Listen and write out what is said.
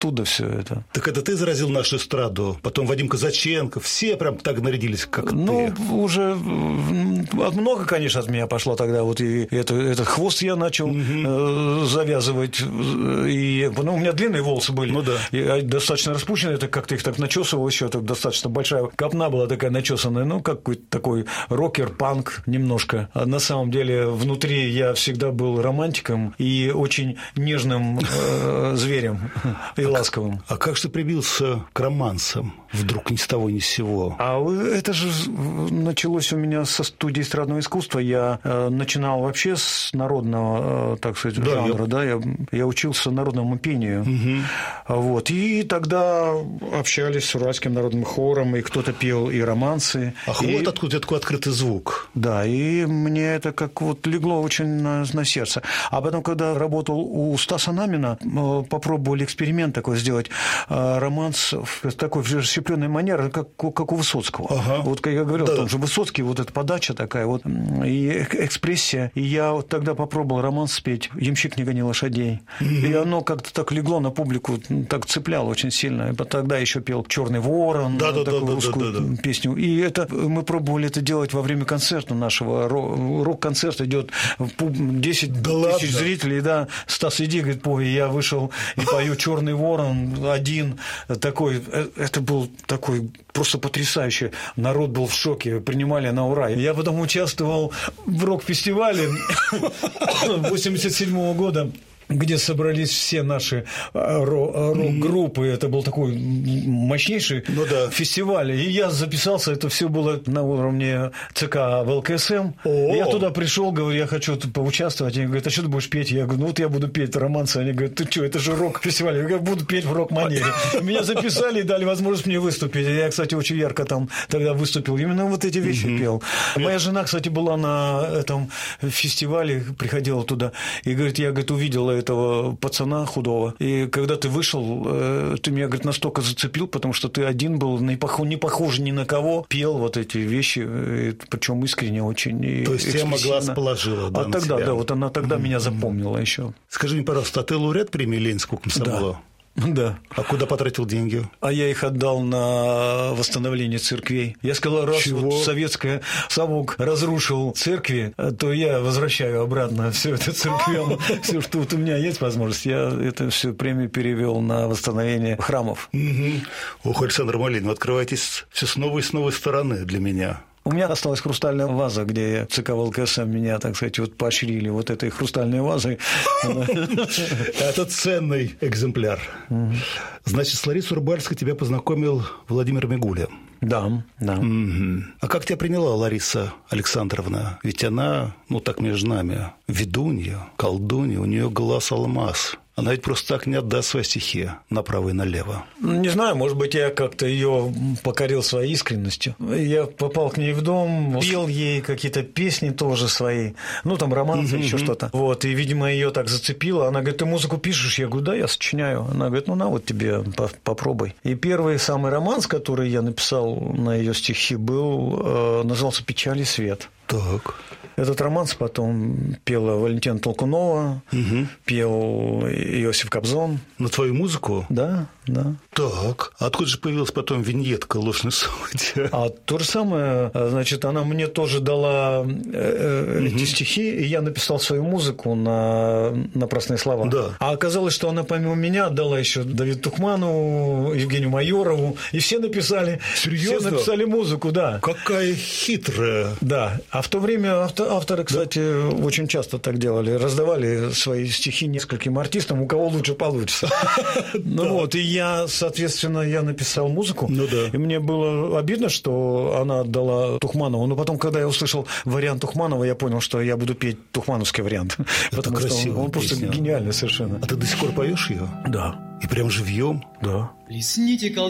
оттуда все это. Так это ты заразил нашу эстраду, потом Вадим Казаченко, все прям так нарядились, как ты. Ну, уже много, конечно, от меня пошло тогда. Вот и этот хвост я начал завязывать. И, у меня длинные волосы были. Ну да. И достаточно распущенные. Это как-то их так начесывал еще. Так достаточно большая копна была такая начесанная. Ну, какой-то такой рокер, панк немножко. А на самом деле внутри я всегда был романтиком и очень нежным зверем и ласковым. А как же ты прибился к романсам? Вдруг ни с того ни с сего. А это же началось у меня со студии эстрадного искусства. Я начинал вообще с народного, так сказать, жанра. Да, я учился народному пению. Вот. И тогда общались с Уральским народным хором, и кто-то пел и романсы. Ах, вот откуда такой открытый звук. Да, и мне это как вот легло очень на сердце. А потом, когда работал у Стаса Намина, попробовали эксперимент такой сделать. Романс в такой расщепленной манере, как у Высоцкого. Ага. Вот как я говорил, о том же Высоцкий, вот эта подача такая вот, и экспрессия. И я вот тогда попробовал романс спеть «Ямщик не гони лошадей». И оно как-то так легло на публику, так цепляло очень сильно. И тогда еще пел «Черный ворон», такую русскую песню. И это мы пробовали это делать во время концерта нашего. Рок-концерт идет 10 тысяч зрителей, да. Стас, иди, говорит, пой. Я вышел и пою «Черный ворон» один такой. Это был такой просто потрясающий. Народ был в шоке, принимали на ура. Я потом участвовал в рок-фестивале 1987 года, где собрались все наши рок-группы. Это был такой мощнейший фестиваль. И я записался, это все было на уровне ЦК ВЛКСМ. Я туда пришел, говорю, я хочу поучаствовать. Они говорят, а что ты будешь петь? Я говорю, ну вот я буду петь романсы. Они говорят, ты что, это же рок-фестиваль. Я говорю, буду петь в рок-манере. Меня записали и дали возможность мне выступить. Я, кстати, очень ярко там тогда выступил. Именно вот эти вещи пел. Моя жена, кстати, была на этом фестивале, приходила туда и говорит, я, говорит, увидела этого пацана худого. И когда ты вышел, ты меня, говорит, настолько зацепил, потому что ты один был, не похож ни на кого, пел вот эти вещи, причем искренне очень. То есть тема глаз положила, да, на тогда, себя. Да, вот она тогда меня запомнила еще. Скажи мне, пожалуйста, а ты лауреат премии Ленинского комсомола? Да. А куда потратил деньги? А я их отдал на восстановление церквей. Я сказал, раз вот советская совок разрушил церкви, то я возвращаю обратно все это церквям. Все, что вот у меня есть возможность, я это всю премию перевел на восстановление храмов. Ох, Александр Малинин, вы открываетесь все с новой и с новой стороны для меня. У меня осталась хрустальная ваза, где ЦК ВЛКСМ меня, так сказать, вот поощрили вот этой хрустальной вазой. Это ценный экземпляр. Значит, с Ларисой Рубальской тебя познакомил Владимир Мигуля. Да, да. А как тебя приняла Лариса Александровна? Ведь она, ну так между нами, ведунья, колдунья, у нее глаз алмаз. Она ведь просто так не отдаст свои стихи направо и налево. Не знаю, может быть, я как-то ее покорил своей искренностью. Я попал к ней в дом, пел ей какие-то песни тоже свои, ну, там, романсы, еще что-то. Вот, и, видимо, ее так зацепило. Она говорит, ты музыку пишешь? Я говорю, да, я сочиняю. Она говорит, ну, на, вот тебе, попробуй. И первый самый романс, который я написал на ее стихи, был, назывался «Печаль и свет». Так. Этот романс потом пела Валентина Толкунова, пел Иосиф Кобзон. На твою музыку? Да, да. Так. А откуда же появилась потом виньетка «Ложный суд»? А то же самое, значит, она мне тоже дала эти стихи, и я написал свою музыку на «Напрасные слова». Да. А оказалось, что она помимо меня отдала еще Давиду Тухманову, Евгению Майорову, и все написали. Серьезно? Все написали музыку, да. Какая хитрая. Да. А в то время авторы, кстати, очень часто так делали. Раздавали свои стихи нескольким артистам, у кого лучше получится. Ну вот, и я, соответственно, я написал музыку. И мне было обидно, что она отдала Тухманову. Но потом, когда я услышал вариант Тухманова, я понял, что я буду петь тухмановский вариант. Потому что он просто гениальный совершенно. А ты до сих пор поешь ее? Да. И прям живьем? Да. Плесните,